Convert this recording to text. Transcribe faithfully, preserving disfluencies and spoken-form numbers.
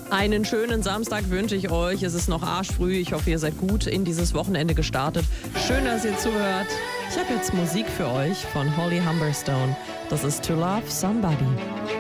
Einen schönen Samstag wünsche ich euch. Es ist noch arschfrüh. Ich hoffe, ihr seid gut in dieses Wochenende gestartet. Schön, dass ihr zuhört. Ich habe jetzt Musik für euch von Holly Humberstone. Das ist To Love Somebody.